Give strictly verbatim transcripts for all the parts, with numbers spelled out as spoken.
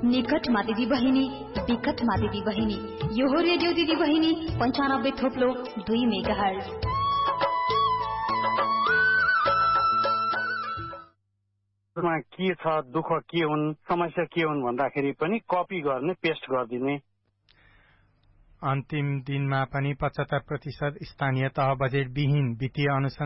निकटमा दिदी बहिनी, विकटमा दिदी बहिनी। यो हो रेडियो दिदी बहिनी पन्चानब्बे थोप्लो दुई मेगा हर्ज। के छ, दुःख के हुन्, समस्या के हुन् भन्दाखेरि पनि कपी गर्ने, पेस्ट गरिदिने। अन्तिम दिनमा पनि पचहत्तर प्रतिशत स्थानीय तह बजेट विहीन। वित्तीय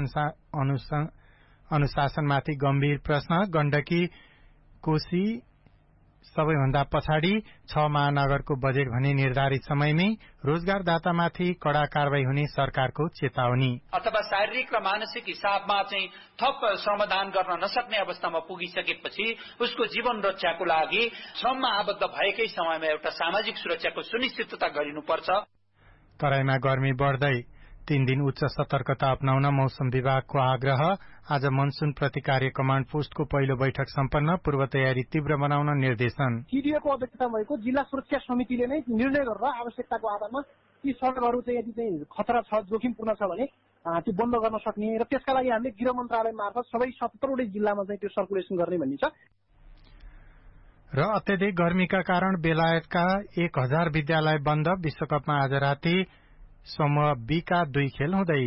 अनुशासनमाथि गम्भीर प्रश्न। गण्डकी कोशी सबैभन्दा पछाडि। छ महानगरको बजेट भने निर्धारित समयमै। रोजगारदातामाथि कडा कारवाही हुने सरकारको चेतावनी। अथवा शारीरिक र मानसिक हिसाबमा चाहिँ थप श्रमदान गर्न नसक्ने अवस्थामा पुगिसकेपछि उसको जीवन रक्षाको लागि श्रममा आबद्ध भएकै समयमा एउटा सामाजिक सुरक्षाको सुनिश्चितता गरिनुपर्छ। तराईमा गर्मी बढ्दै, तीन दिन उच्च सतर्कता अपनाउन मौसम विभागको आग्रह। आज मनसून प्रतिकार्य कमाण्ड पोस्टको पहिलो बैठक सम्पन्न। पूर्व तयारी तीव्र बनाउन निर्देशन। टिडिओको अध्यक्षता भएको जिल्ला सुरक्षा समितिले नै निर्णय गरेर आवश्यकताको आधारमा ती सडकहरू चाहिँ यदि चाहिँ खतरा छ, जोखिमपूर्ण छ भने त्यो बन्द गर्न सक्ने र त्यसका लागि हामीले गृह मन्त्रालय मार्फत सबै सत्तरवटै जिल्लामा चाहिँ त्यो सर्कुलेसन गर्ने भन्ने छ। र अत्यधिक गर्मीका कारण बेलायतका एक हजार विद्यालय बन्द। विश्वकपमा आज राति समूह बी का दुई खेल हुँदै।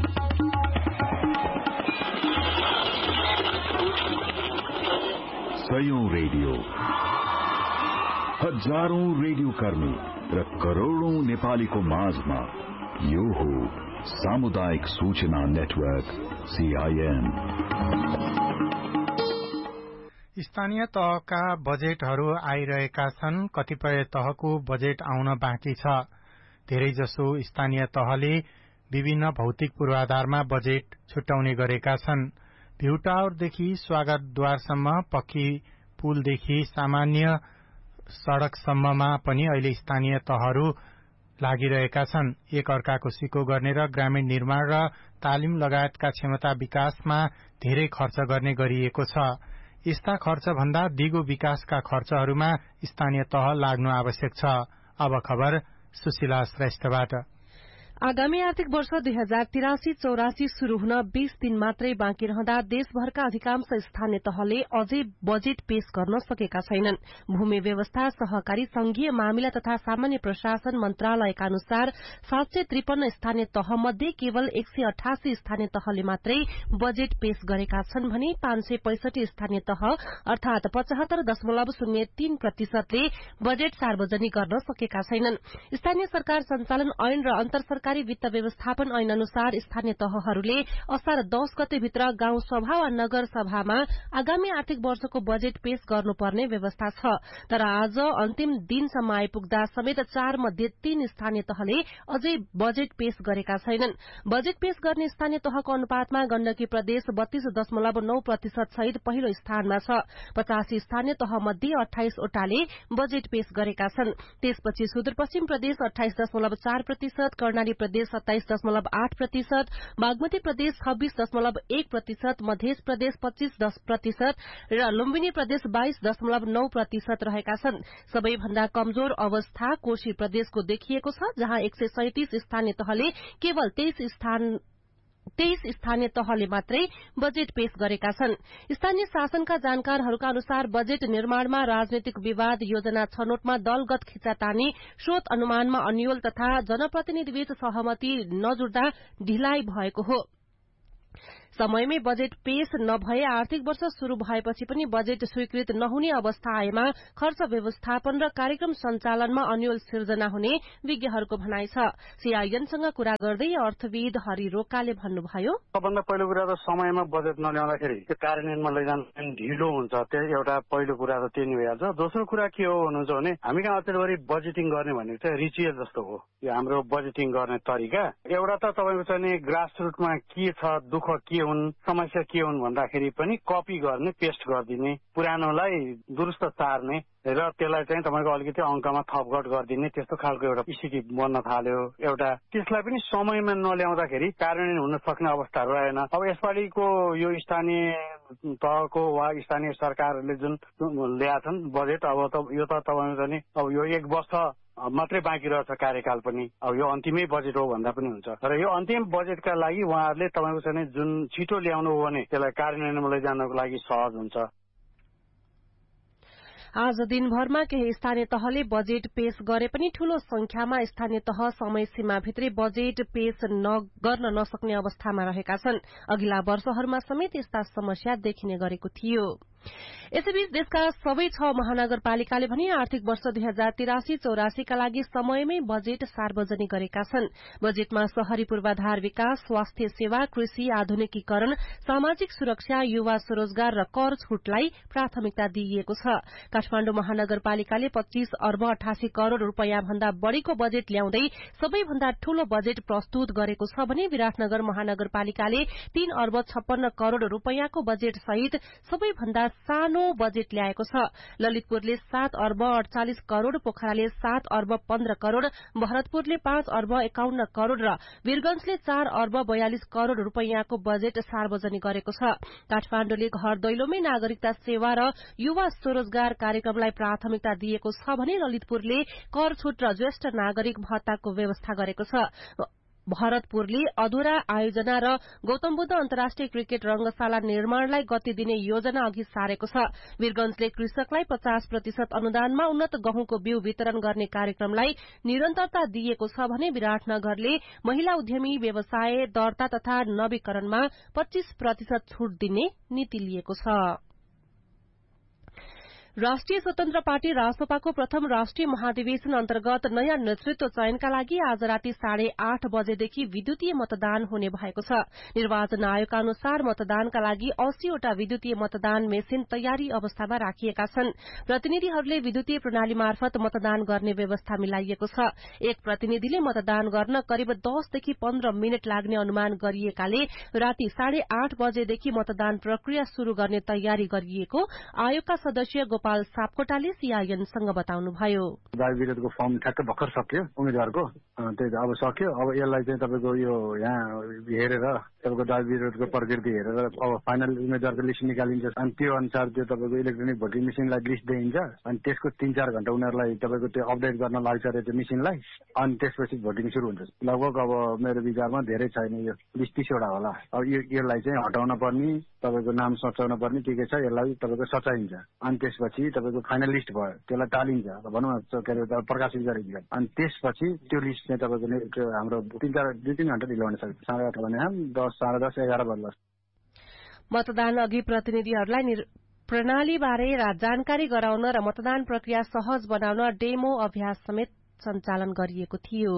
सयौं रेडियो, हजारौं रेडियो कर्मी र करोड़ौं नेपालीको माझमा यो हो सामुदायिक सूचना नेटवर्क सीआईएन। स्थानीय तहका बजेटहरू आइरहेका छन्। कतिपय तहको बजेट आउन बाँकी छ। धेरैजसो स्थानीय तहले विभिन्न भौतिक पूर्वाधारमा बजेट छुट्याउने गरेका छन्। भ्यूटावरदेखि स्वागतद्वारसम्म, पक्की पुलदेखि सामान्य सड़कसम्ममा पनि अहिले स्थानीय तहहरू लागिरहेका छन्। एक अर्काको सिको गर्ने र ग्रामीण निर्माण र तालिम लगायतका क्षमता विकासमा धेरै खर्च गर्ने गरिएको छ। यस्ता खर्च भन्दा दिगो विकासका खर्चहरूमा स्थानीय तह लाग्नु आवश्यक छ। अब खबर सुशीला श्रेष्ठबाट। आगामी आर्थिक वर्ष दुई हजार तिरासी चौरासी शुरू हुन बीस दिन मात्रै बाँकी रहँदा देशभरका अधिकांश स्थानीय तहले अझै बजेट पेश गर्न सकेका छैनन्। भूमि व्यवस्था, सहकारी, संघीय मामिला तथा सामान्य प्रशासन मन्त्रालयका अनुसार सात सय त्रिपन्न स्थानीय तह मध्ये केवल एक सय अठासी स्थानीय तहले मात्रै बजेट पेश गरेका छन् भने पाँच सय पैंसठी स्थानीय तह अर्थात पचहत्तर दशमलव शून्य तीन प्रतिशतले बजेट सार्वजनिक गर्न सकेका छैनन्। स्थानीय सरकार सञ्चालन ऐन र अन्तर सरकारी वित्त व्यवस्थापन ऐन अनुसार स्थानीय तहहरूले असार दस गते भित्र गाउँ सभा वा नगर सभामा आगामी आर्थिक वर्षको बजेट पेश गर्नुपर्ने व्यवस्था छ। तर आज अन्तिम दिनसम्म आइपुग्दा समेत चार मध्ये तीन स्थानीय तहले अझै बजेट पेश गरेका छैनन्। बजेट पेश गर्ने स्थानीय तहको अनुपातमा गण्डकी प्रदेश बत्तीस दशमलव नौ प्रतिशत सहित पहिलो स्थानमा छ। पचासी स्थानीय तह मध्ये अठाइस वटाले बजेट पेश गरेका छन्। त्यसपछि सुदूरपश्चिम प्रदेश अठाइस दशमलव चार प्रतिशत, कर्णाली प्रदेश सत्ताइस दशमलव आठ प्रतिशत, बागमती प्रदेश छब्बीस दशमलव एक प्रतिशत, मध्य प्रदेश पच्चीस दश प्रतिशत र लुम्बिनी प्रदेश बाइस दशमलव नौ प्रतिशत रहेका छन्। सबैभन्दा कमजोर अवस्था कोशी प्रदेशको देखिएको छ, जहाँ एक सय सैंतिस स्थानीय तहले केवल तेइस स्थान तेइस स्थानीय तहले मात्रै बजेट पेश गरेका छन्। स्थानीय शासनका जानकारहरूका अनुसार बजेट निर्माणमा राजनैतिक विवाद, योजना छनौटमा दलगत खिचातानी, स्रोत अनुमानमा अन्यल तथा जनप्रतिनिधिबीच सहमति नजुट्दा ढिलाइ भएको हो। समयमै बजेट पेश नभए आर्थिक वर्ष शुरू भएपछि पनि बजेट स्वीकृत नहुने अवस्था आएमा खर्च व्यवस्थापन र कार्यक्रम सञ्चालनमा अन्यल सिर्जना हुने विज्ञहरूको भनाइ छ। सीआईएनसँग कुरा गर्दै अर्थविद हरि रोकाले भन्नुभयो, सबभन्दा पहिलो कुरा त समयमा बजेट नल्याउँदाखेरि त्यो कार्यान्वयनमा लैजान ढिलो हुन्छ। त्यो एउटा पहिलो कुरा त त्यही नै भइहाल्छ। दोस्रो कुरा के हो भन्नुहुन्छ भने हामी कहाँ अत्यन्तभरि बजेटिङ गर्ने भनेको चाहिँ रिचुअल जस्तो हो। यो हाम्रो बजेटिङ गर्ने तरिका एउटा त तपाईँको चाहिँ ग्रासरुटमा के छ, दुःख के हुन्, समस्या के हुन् भन्दाखेरि पनि कपी गर्ने, पेस्ट गरिदिने, पुरानोलाई दुरुस्त सार्ने र त्यसलाई चाहिँ तपाईँको अलिकति अङ्कमा थपघट गरिदिने, त्यस्तो खालको एउटा स्थिति बन्न थाल्यो। एउटा त्यसलाई पनि समयमा नल्याउँदाखेरि कार्यान्वयन हुन सक्ने अवस्था रहेन। अब यसपालिको यो स्थानीय तहको वा स्थानीय सरकारले जुन ल्याएछन् बजेट, अब त यो त तपाईँको चाहिँ अब यो एक वर्ष मात्रै बाँकी रहेछ कार्यकाल पनि, अब यो अन्तिमै बजेट हो भन्दा पनि हुन्छ। तर यो अन्तिम बजेटका लागि उहाँहरूले तपाईँको चाहिँ जुन छिटो ल्याउनु हो भने त्यसलाई कार्यान्वयनमा लैजानको लागि सहज हुन्छ। आज दिनभरमा केही स्थानीय तहले बजेट पेश गरे पनि ठूलो संख्यामा स्थानीय तह समय सीमाभित्रै बजेट पेश गर्न नसक्ने अवस्थामा रहेका छन्। अघिल्ला वर्षहरूमा समेत यस्ता समस्या देखिने गरेको थियो। यसैबीच देशका सबै छ महानगरपालिकाले भने आर्थिक वर्ष दुई हजार तिरासी चौरासीका लागि समयमै बजेट सार्वजनिक गरेका छन्। बजेटमा शहरी पूर्वाधार विकास, स्वास्थ्य सेवा, कृषि आधुनिकीकरण, सामाजिक सुरक्षा, युवा स्वरोजगार र कर छूटलाई प्राथमिकता दिइएको छ। काठमाडौँ महानगरपालिकाले पच्चीस अर्ब अठासी करोड़ रूपियाँ भन्दा बढ़ीको बजेट ल्याउँदै सबैभन्दा ठूलो बजेट प्रस्तुत गरेको छ भने विराटनगर महानगरपालिकाले तीन अर्ब छप्पन्न करोड़ रूपियाँको बजेट सहित सबैभन्दा सानो बजेट ल्याएको छ। ललितपुरले सात अर्ब अड़चालिस करोड़, पोखराले सात अर्ब पन्ध्र करोड़, भरतपुरले पाँच अर्ब एकाउन्न करोड़ र वीरगंजले चार अर्ब बयालिस करोड़ रूपियाँको बजेट सार्वजनिक गरेको छ। काठमाडौँले घर दैलोमै नागरिकता सेवा र युवा स्वरोजगार कार्यक्रमलाई प्राथमिकता दिएको छ भने ललितपुरले कर छूट र ज्येष्ठ नागरिक भत्ताको व्यवस्था गरेको छ। भरतपुरले अधुरा आयोजना र गौतम बुद्ध अन्तर्राष्ट्रिय क्रिकेट रंगशाला निर्माणलाई गति दिने योजना अघि सारेको छ। वीरगंजले कृषकलाई पचास प्रतिशत अनुदानमा उन्नत गहुँको बिउ वितरण गर्ने कार्यक्रमलाई निरन्तरता दिएको छ भने विराटनगरले महिला उद्यमी व्यवसाय दर्ता तथा नवीकरणमा पच्चीस प्रतिशत छूट दिने नीति लिएको छ। राष्ट्रिय स्वतन्त्र पार्टी रासपाको प्रथम राष्ट्रिय महाधिवेशन अन्तर्गत नयाँ नेतृत्व चयनका लागि आज राति साढे आठ बजेदेखि विद्युतीय मतदान हुने भएको छ। निर्वाचन आयोगका अनुसार मतदानका लागि अस्सीवटा विद्युतीय मतदान मेसिन तयारी अवस्थामा राखिएका छन्। प्रतिनिधिहरूले विद्युतीय प्रणाली मार्फत मतदान गर्ने व्यवस्था मिलाइएको छ। एक प्रतिनिधिले मतदान गर्न करिब दसदेखि पन्ध्र मिनट लाग्ने अनुमान गरिएकाले राति साढे आठ बजेदेखि मतदान प्रक्रिया शुरू गर्ने तयारी गरिएको आयोगका सदस्य गोपाल सापकोटाले सीआईएनसँग बताउनुभयो। दावी विरोधको फर्म ठ्याक्कै भर्खर सक्यो उम्मेद्वारको, त्यही त अब सक्यो। अब यसलाई चाहिँ तपाईँको यो यहाँ हेरेर तपाईँको दावी विरोधको प्रकृति हेरेर अब फाइनल उम्मेद्वारको लिस्ट निकालिन्छ अनि त्यो अनुसार त्यो तपाईँको इलेक्ट्रोनिक भोटिङ मेसिनलाई लिस्ट दिइन्छ अनि त्यसको तीन चार घण्टा उनीहरूलाई तपाईँको त्यो अपडेट गर्न लाग्छ अरे त्यो मेसिनलाई अनि त्यसपछि भोटिङ सुरु हुन्छ। लगभग अब मेरो विचारमा धेरै छैन, यो बिस तीसवटा होला। अब यो यसलाई चाहिँ हटाउन पर्ने, तपाईँको नाम सचाउन पर्ने के के छ यसलाई तपाईँको सचाइन्छ अनि त्यसपछि तपाईँको फाइनल लिस्ट भयो, त्यसलाई टालिन्छ भनौँ न के अरे प्रकाशित गरिन्छ अनि त्यसपछि त्यो लिस्ट चाहिँ तपाईँको हाम्रो तिन चार दुई तिन घण्टा ढिलो हुन सक्छ। साढे आठ भने दस साढे दस एघार बज्ला। मतदान अघि प्रतिनिधिहरूलाई प्रणालीबारे जानकारी गराउन र मतदान प्रक्रिया सहज बनाउन डेमो अभ्यास समेत सञ्चालन गरिएको थियो।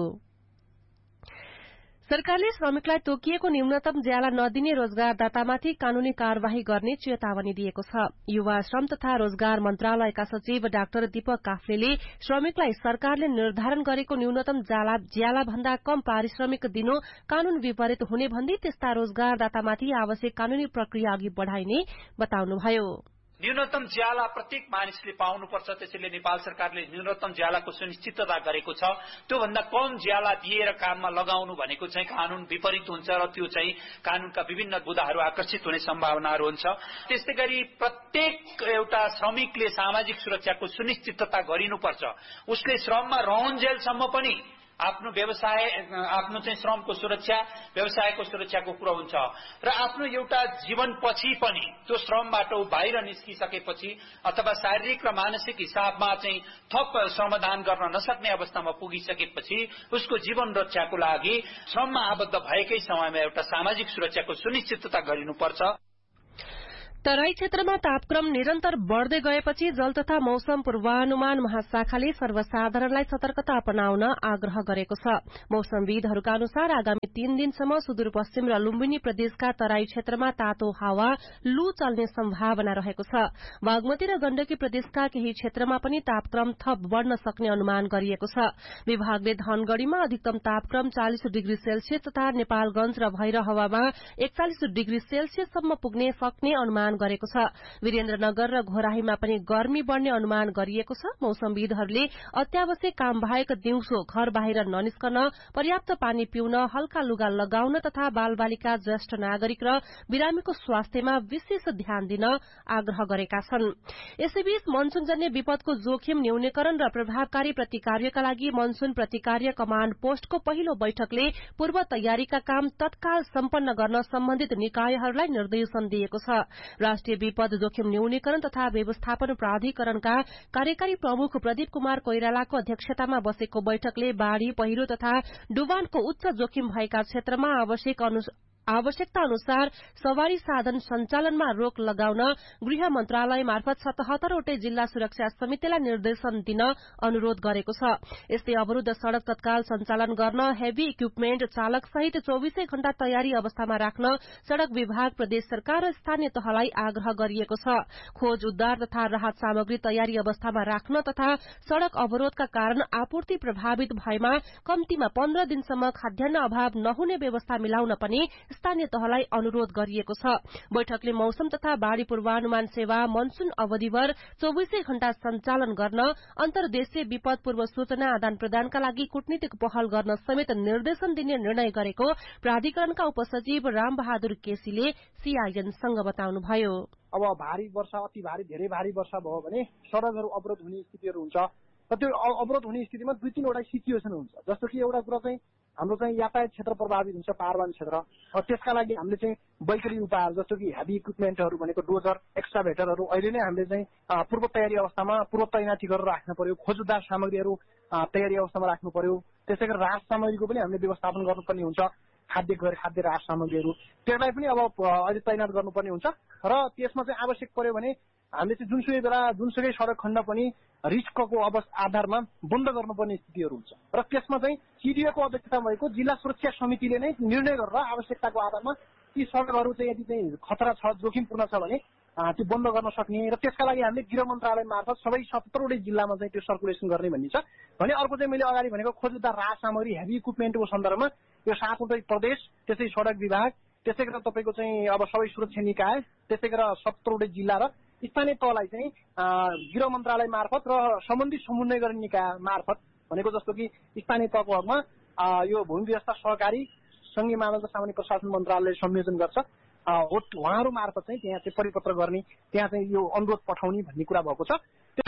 सरकारले श्रमिकलाई तोकिएको न्यूनतम ज्याला नदिने रोजगारदातामाथि कानूनी कार्यवाही गर्ने चेतावनी दिएको छ। युवा श्रम तथा रोजगार मन्त्रालयका सचिव डाक्टर दीपक काफ्लेले श्रमिकलाई सरकारले निर्धारण गरेको न्यूनतम ज्याला भन्दा कम पारिश्रमिक दिनु कानून विपरीत हुने भन्दै त्यस्ता रोजगारदातामाथि आवश्यक कानूनी प्रक्रिया अघि बढ़ाइने बताउनुभयो। न्यूनतम ज्याला प्रत्येक मानिसले पाउनुपर्छ, त्यसैले नेपाल सरकारले न्यूनतम ज्यालाको सुनिश्चितता गरेको छ। त्योभन्दा कम ज्याला दिएर काममा लगाउनु भनेको चाहिँ कानून विपरीत हुन्छ र त्यो चाहिँ कानूनका विभिन्न बुदाहरू आकर्षित हुने सम्भावनाहरू हुन्छ। त्यस्तै गरी प्रत्येक एउटा श्रमिकले सामाजिक सुरक्षाको सुनिश्चितता गरिनुपर्छ। उसले श्रममा रहन्जेलसम्म पनि आफ्नो व्यवसाय आफ्नो चाहिँ श्रमको सुरक्षा, व्यवसायको सुरक्षाको कुरा हुन्छ र आफ्नो एउटा जीवनपछि पनि त्यो श्रमबाट बाहिर निस्किसकेपछि अथवा शारीरिक र मानसिक हिसाबमा चाहिँ थप श्रमदान गर्न नसक्ने अवस्थामा पुगिसकेपछि उसको जीवन रक्षाको लागि श्रममा आबद्ध भएकै समयमा एउटा सामाजिक सुरक्षाको सुनिश्चितता गरिनुपर्छ। तराई क्षेत्रमा तापक्रम निरन्तर बढ़दै गएपछि जल तथा मौसम पूर्वानुमान महाशाखाले सर्वसाधारणलाई सतर्कता अपनाउन आग्रह गरेको छ। मौसमविदहरूका अनुसार आगामी तीन दिनसम्म सुदूरपश्चिम र लुम्बिनी प्रदेशका तराई क्षेत्रमा तातो हावा लू चल्ने सम्भावना रहेको छ। बागमती र गण्डकी प्रदेशका केही क्षेत्रमा पनि तापक्रम थप बढ़न सक्ने अनुमान गरिएको छ। विभागले धनगढ़ीमा अधिकतम तापक्रम चालिस डिग्री सेल्सियस तथा नेपालगंज र भैरहवामा एकचालिस डिग्री सेल्सियससम्म पुग्ने सक्ने अनुमान गरेको छ। वीरेन्द्रनगर र घोराहीमा पनि गर्मी बढ़ने अनुमान गरिएको छ। मौसमविदहरूले अत्यावश्यक काम बाहेक दिउँसो घर बाहिर ननिस्कन, पर्याप्त पानी पिउन, हल्का लुगा लगाउन तथा बालबालिका, ज्येष्ठ नागरिक र बिरामीको स्वास्थ्यमा विशेष ध्यान दिन आग्रह गरेका छन्। यसैबीच मनसूनजन्य विपदको जोखिम न्यूनीकरण र प्रभावकारी प्रतिकार्यका लागि मनसून प्रतिकार्य कमाण्ड पोस्टको पहिलो बैठकले पूर्व तयारीका काम तत्काल सम्पन्न गर्न सम्बन्धित निकायहरूलाई निर्देशन दिएको छ। राष्ट्रिय विपद जोखिम न्यूनीकरण तथा व्यवस्थापन प्राधिकरणका कार्यकारी प्रमुख प्रदीप कुमार कोइरालाको अध्यक्षतामा बसेको बैठकले बाढ़ी पहिरो तथा डुबानको उच्च जोखिम भएका क्षेत्रमा आवश्यक आवश्यकता अनुसार सवारी साधन सञ्चालनमा रोक लगाउन गृह मन्त्रालय मार्फत सतहत्तरवटै जिल्ला सुरक्षा समितिलाई निर्देशन दिन अनुरोध गरेको छ। यस्तै अवरूद्ध सड़क तत्काल सञ्चालन गर्न हेभी इक्विपमेन्ट चालक सहित चौबीसै घण्टा तयारी अवस्थामा राख्न सड़क विभाग, प्रदेश सरकार र स्थानीय तहलाई आग्रह गरिएको छ। खोज उद्धार तथा राहत सामग्री तयारी अवस्थामा राख्न तथा सड़क अवरोधका कारण आपूर्ति प्रभावित भएमा कम्तीमा पन्ध्र दिनसम्म खाद्यान्न अभाव नहुने व्यवस्था मिलाउन पनि स्थानीय तहलाई अनुरोध गरिएको छ। बैठकले मौसम तथा बाढ़ी पूर्वानुमान सेवा मनसून अवधिभर चौबीसै घण्टा सञ्चालन गर्न, अन्तर्देशीय विपद पूर्व सूचना आदान प्रदानका लागि कूटनीतिक पहल गर्न समेत निर्देशन दिने निर्णय गरेको प्राधिकरणका उपसचिव राम बहादुर केसीले सीआईएनसँग बताउनुभयो। अब भारी वर्षा, अति भारी, धेरै भारी वर्षा भयो भने सड़कहरू अवरोध हुने स्थितिहरू हुन्छ र त्यो अवरोध हुने स्थितिमा दुई तीनवटा सिचुएसन हुन्छ। जस्तो कि एउटा कुरा चाहिँ हाम्रो चाहिँ यातायात क्षेत्र प्रभावित हुन्छ, पारवान क्षेत्र। त्यसका लागि हामीले चाहिँ वैकल्पिक उपायहरू जस्तो कि हेभी इक्विपमेन्टहरू भनेको डोजर, एक्सकाभेटरहरू अहिले नै हामीले चाहिँ पूर्व तयारी अवस्थामा पूर्व तैनाथी गरेर राख्नु पर्यो। खोज उद्धार सामग्रीहरू तयारी अवस्थामा राख्नु पर्यो। त्यसै गरी राहत सामग्रीको पनि हामीले व्यवस्थापन गर्नुपर्ने हुन्छ। खाद्य गैर खाद्य राहत सामग्रीहरू त्यसलाई पनि अब अहिले तैनात गर्नुपर्ने हुन्छ र त्यसमा चाहिँ आवश्यक पर्यो भने हामीले चाहिँ जुनसुकै बेला जुनसुकै सड़क खण्ड पनि रिस्कको आधारमा बन्द गर्नुपर्ने स्थितिहरू हुन्छ र त्यसमा चाहिँ सिडिओको अध्यक्षता भएको जिल्ला सुरक्षा समितिले नै निर्णय गरेर आवश्यकताको आधारमा ती सड़कहरू चाहिँ यदि चाहिँ खतरा छ, जोखिमपूर्ण छ भने त्यो बन्द गर्न सक्ने र त्यसका लागि हामीले गृह मन्त्रालय मार्फत सबै सत्तरवटै जिल्लामा चाहिँ त्यो सर्कुलेसन गर्ने भनिन्छ। भने अर्को चाहिँ मैले अगाडि भनेको खोज उद्धार राहत सामग्री हेभी इक्विपमेन्टको सन्दर्भमा यो सातवटै प्रदेश, त्यसै सड़क विभाग, त्यसै गरेर तपाईँको चाहिँ अब सबै सुरक्षा निकाय, त्यसै गरेर सत्तरवटै जिल्ला र स्थानीय तहलाई चाहिँ गृह मन्त्रालय मार्फत र सम्बन्धित समन्वय गर्ने निकाय मार्फत भनेको जस्तो कि स्थानीय तहको हकमा यो भूमि व्यवस्था सहकारी संघीय मानव र सामान्य प्रशासन मन्त्रालयले संयोजन गर्छ। उहाँहरू मार्फत चाहिँ त्यहाँ चाहिँ परिपत्र गर्ने, त्यहाँ चाहिँ यो अनुरोध पठाउने भन्ने कुरा भएको छ।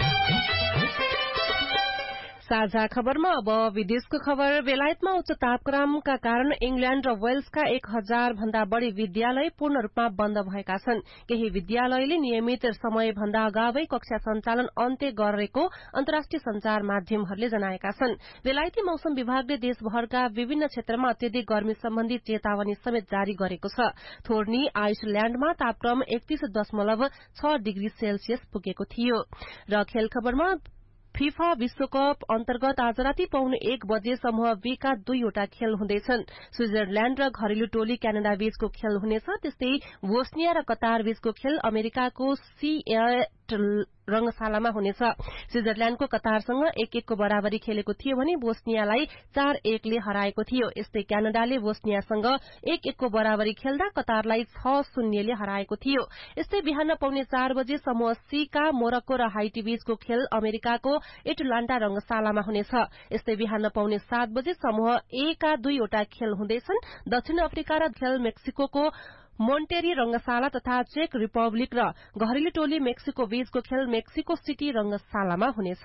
साझा खबरमा अब विदेशको खबर। बेलायतमा उच्च तापक्रमका कारण इंग्ल्याण्ड र वेल्सका एक हजार भन्दा बढ़ी विद्यालय पूर्ण रूपमा बन्द भएका छन्। केही विद्यालयले नियमित समय भन्दा अगावै कक्षा सञ्चालन अन्त्य गरेको अन्तर्राष्ट्रिय संचार माध्यमहरूले जनाएका छन्। बेलायती मौसम विभागले देशभरका विभिन्न क्षेत्रमा अत्यधिक गर्मी सम्बन्धी चेतावनी समेत जारी गरेको छ। थोर्नी आइसल्याण्डमा तापक्रम एकतीस दशमलव छ डिग्री सेल्सियस पुगेको थियो। र खेल खबरमा फीफा विश्वकप अन्तर्गत आज राति पाउने एक बजे समूह बी का दुईवटा खेल हुँदैछन्। स्विजरल्याण्ड र घरेलु टोली क्यानाडा बीचको खेल हुनेछ। त्यस्तै बोस्निया र कतार बीचको खेल अमेरिकाको सिएट रंगशालामा हुनेछ। स्विजरल्याण्डको कतारसँग एक एकको बराबरी खेलेको थियो भने बोस्नियालाई चार एकले हराएको थियो। यस्तै क्यानाडाले बोस्नियासँग एक एकको बराबरी खेल्दा कतारलाई छ शून्यले हराएको थियो। यस्तै बिहान पाउने चार बजे समूह सी का मोरक्को र हाइटी बीचको खेल अमेरिकाको एटलान्टा रंगशालामा हुनेछ। यस्तै बिहान पाउने सात बजे समूह ए का दुईवटा खेल हुँदैछन्। दक्षिण अफ्रिका र खेल मेक्सिको मोन्टेरी रंगशाला तथा चेक रिपब्लिक र घरेलु टोली मेक्सिको बीचको खेल मेक्सिको सिटी रंगशालामा हुनेछ।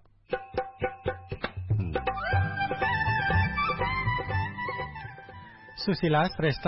सुशीला श्रेष्ठ।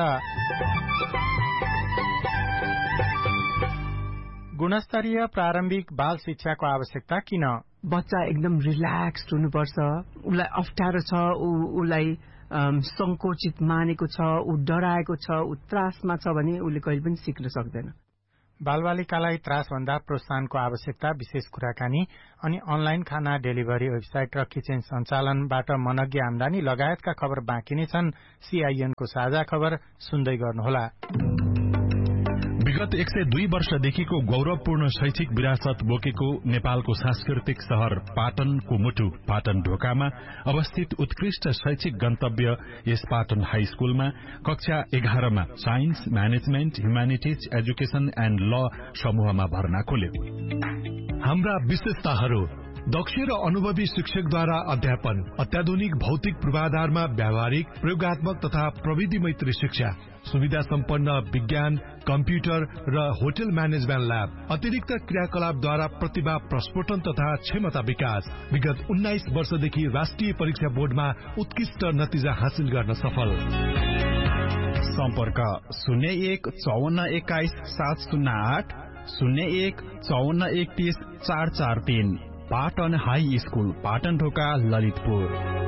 गुणस्तरीय प्रारम्भिक बाल शिक्षाको आवश्यकता किन? बच्चा एकदम रिल्याक्स्ड हुनुपर्छ। उसलाई अप्ठ्यारो छ, उसलाई संकोचित मानेको छ, ऊ डराएको छ, ऊ त्रासमा छ भने उसले कहिले पनि सिक्न सक्दैन। बालबालिकालाई त्रासभन्दा प्रोत्साहनको आवश्यकता, विशेष कुराकानी अनि अनलाइन खाना डेलिभरी वेबसाइट र किचन सञ्चालनबाट मनग्य आमदानी लगायतका खबर बाँकी नै छन्। सीआईएनको साझा खबर सुन्दै गर्नुहोला। विगत एक सय दुई वर्षदेखिको गौरवपूर्ण शैक्षिक विरासत बोकेको नेपालको सांस्कृतिक शहर पाटनको मुटु पाटन ढोकामा अवस्थित उत्कृष्ट शैक्षिक गन्तव्य यस पाटन हाई स्कूलमा कक्षा एघारमा science, management, humanities, education and ल समूहमा भर्ना खोल्यो। हाम्रा विशेषताहरू: दक्ष र अनुभवी शिक्षकद्वारा अध्यापन, अत्याधुनिक भौतिक पूर्वाधारमा व्यावहारिक, प्रयोगात्मक तथा प्रविधि मैत्री शिक्षा, सुविधा सम्पन्न विज्ञान, कम्प्युटर र होटल म्यानेजमेन्ट ल्याब, अतिरिक्त क्रियाकलापद्वारा प्रतिभा प्रस्फोटन तथा क्षमता विकास। विगत उन्नाइस वर्षदेखि राष्ट्रिय परीक्षा बोर्डमा उत्कृष्ट नतिजा हासिल गर्न सफल। सम्पर्क शून्य एक चौवन्न एक्काइस सात शून्य आठ शून्य एक चौवन्न एकतीस चार चार तीन। पाटन हाई स्कूल पाटन ढोका ललितपुर।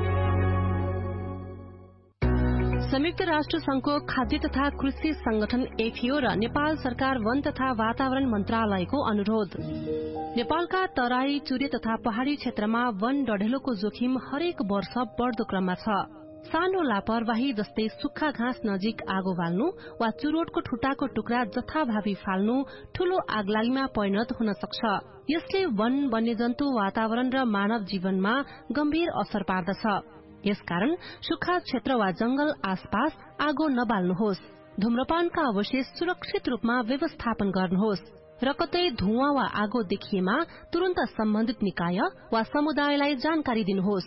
संयुक्त राष्ट्र संघको खाद्य तथा कृषि संगठन एफिओ र नेपाल सरकार वन तथा वातावरण मन्त्रालयको अनुरोध। नेपालका तराई, चुरे तथा पहाड़ी क्षेत्रमा वन डढेलोको जोखिम हरेक वर्ष बढ़दो क्रममा छ। सानो लापरवाही जस्तै सुक्खा घाँस नजिक आगो बाल्नु वा चुरोटको ठुटाको टुक्रा जथाभावी फाल्नु ठूलो आगलागीमा परिणत हुन सक्छ। यसले वन, वन्यजन्तु, वातावरण र मानव जीवनमा गम्भीर असर पार्दछ। यसकारण सुक्खा क्षेत्र वा जंगल आसपास आगो नबाल्नुहोस्। धूम्रपानका अवशेष सुरक्षित रूपमा व्यवस्थापन गर्नुहोस् र कतै धुवाँ वा आगो देखिएमा तुरन्त सम्बन्धित निकाय वा समुदायलाई जानकारी दिनुहोस्।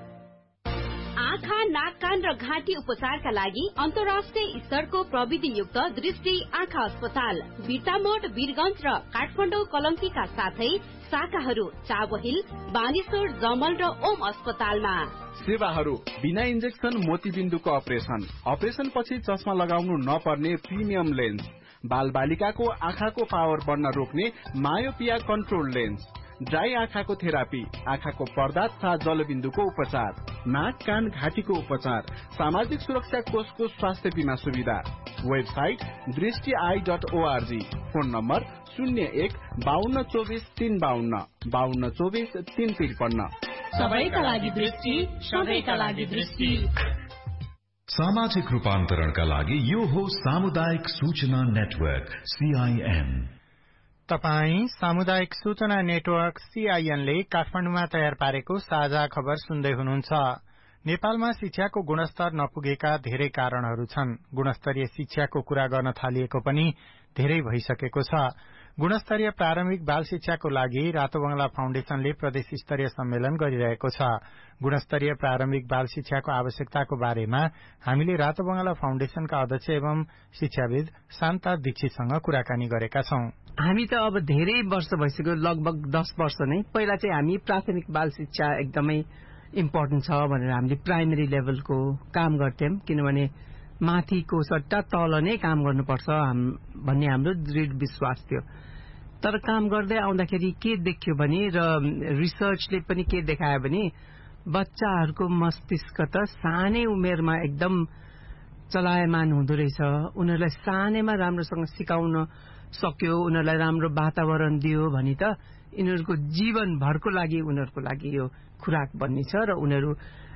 आँखा, नाक, कान र घाँटी उपचारका लागि अन्तर्राष्ट्रिय स्तरको प्रविधियुक्त दृष्टि आँखा अस्पताल बिर्तामोड, वीरगंज र काठमाडौँ कलंकीका साथै शाखाहरू चाबहिल, बानेश्वर, जमल र ओम अस्पतालमा। सेवाहरू बिना इन्जेक्सन मोतीबिन्दुको अपरेसन, अपरेसन पछि चस्मा लगाउनु नपर्ने प्रिमियम लेन्स, बाल बालिकाको आँखाको पावर बढ्न रोक्ने मायोपिया कन्ट्रोल लेन्स, ड्राई आँखाको थेरापी, आँखाको पर्दा तथा जलबिन्दुको उपचार, नाक, कान, घाँटीको उपचार, सामाजिक सुरक्षा कोषको स्वास्थ्य बीमा सुविधा। वेबसाइट दृष्टि I dot ORG. Phone number शून्य एक बाहन्न चौबिस तीन बाहन्न बाहन्न चौबिस तीन त्रिपन्न। सबैका लागि दृष्टि, सबैका लागि दृष्टि। सामाजिक रूपान्तरणका लागि यो हो सामुदायिक सूचना नेटवर्क सीआईएन। तपाई सामुदायिक सूचना नेटवर्क सीआईएन ले काठमाडौँमा तयार पारेको साझा खबर सुन्दै हुनुहुन्छ। नेपालमा शिक्षाको गुणस्तर नपुगेका धेरै कारणहरू छन्। गुणस्तरीय शिक्षाको कुरा गर्न थालिएको पनि धेरै भइसकेको छ। गुणस्तरीय प्रारम्भिक बाल शिक्षाको लागि रातो बंगला फाउन्डेशनले प्रदेश स्तरीय सम्मेलन गरिरहेको छ। गुणस्तरीय प्रारम्भिक बाल शिक्षाको आवश्यकताको बारेमा हामीले रातो बंगला फाउन्डेशनका अध्यक्ष एवं शिक्षाविद शान्ता दीक्षितसँग कुराकानी गरेका छौं। हामी त अब धेरै वर्ष भइसक्यो, लगभग दस वर्ष नै पहिला चाहिँ हामी प्राथमिक बाल शिक्षा एकदमै इम्पोर्टेन्ट छ भनेर हामीले प्राइमेरी लेभलको काम गर्थ्यौं, किनभने माथिको सट्टा तल नै काम गर्नुपर्छ भन्ने हाम्रो दृढ विश्वास थियो। तर काम गर्दै आउँदाखेरि के देखियो भने र रिसर्चले पनि के देखायो भने बच्चाहरूको मस्तिष्क त सानै उमेरमा एकदम चलायमान हुँदो रहेछ। उनीहरूलाई सानैमा राम्रोसँग सिकाउन सक्यो, उनीहरूलाई राम्रो वातावरण दियो भने त यिनीहरूको जीवनभरको लागि उनीहरूको लागि यो खुराक बन्ने छ र उनीहरू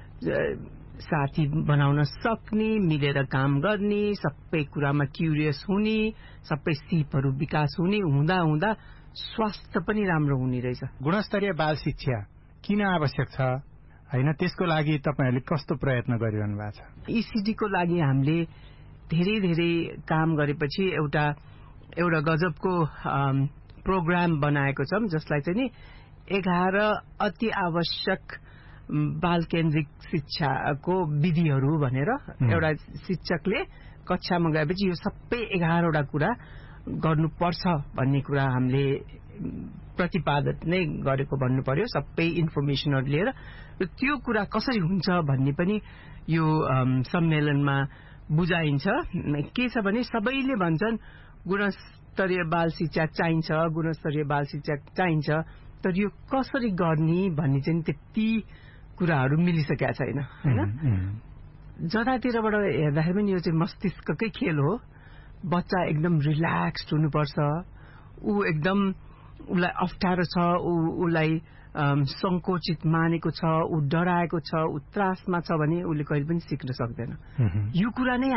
साथी बनाउन सक्ने, मिलेर काम गर्ने, सबै कुरामा क्युरियस हुने, सबै सिपहरू विकास हुने, हुँदा हुँदा स्वास्थ्य पनि राम्रो हुने रहेछ। गुणस्तरीय बाल शिक्षा किन आवश्यक छ हैन, त्यसको लागि तपाईहरुले कस्तो प्रयत्न गरिरहनु भएको छ? ईसीडीको लागि हामीले धेरै धेरै काम गरेपछि एउटा एउटा गजबको प्रोग्राम बनाएको छौं, जसलाई चाहिँ नि एघार अति आवश्यक बाल केन्द्रित शिक्षाको विधिहरू भनेर एउटा शिक्षकले कक्षामा गएपछि यो सबै एघारवटा कुरा गर्नुपर्छ भन्ने कुरा हामीले प्रतिपादन नै गरेको भन्नु पर्यो। सबै इन्फर्मेसनहरू लिएर त्यो कुरा कसरी हुन्छ भन्ने पनि यो सम्मेलनमा बुझाइन्छ। के छ भने सबैले भन्छन् गुणस्तरीय बाल शिक्षा चाहिन्छ, गुणस्तरीय बाल शिक्षा चाहिन्छ, तर यो कसरी गर्ने भन्ने चाहिँ त्यति कुराहरू मिलिसकेका छैन हैन। जतातिरबाट हेर्दाखेरि पनि यो चाहिँ मस्तिष्ककै खेल हो। बच्चा एकदम रिल्याक्स्ड हुनुपर्छ, ऊ एकदम उसलाई अप्ठ्यारो छ, उसलाई संकोचित मानेको छ, ऊ डराएको छ, ऊ त्रासमा छ भने उसले कहिले पनि सिक्न सक्दैन। यो कुरा नै